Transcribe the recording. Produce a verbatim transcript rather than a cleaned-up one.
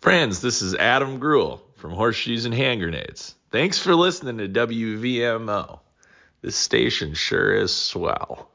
Friends, this is Adam Gruhl from Horseshoes and Hand Grenades. Thanks for listening to W V M O. This station sure is swell.